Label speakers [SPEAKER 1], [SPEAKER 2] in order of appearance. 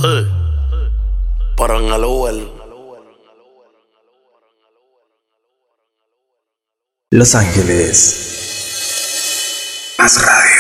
[SPEAKER 1] Pero en el Uber.
[SPEAKER 2] Los Ángeles. Más radio.